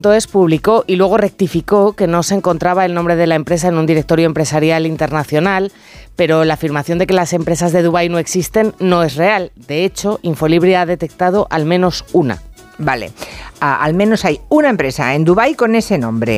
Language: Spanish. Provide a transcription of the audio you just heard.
Entonces publicó y luego rectificó que no se encontraba el nombre de la empresa en un directorio empresarial internacional, pero la afirmación de que las empresas de Dubái no existen no es real. De hecho, Infolibre ha detectado al menos una. Vale, al menos hay una empresa en Dubái con ese nombre.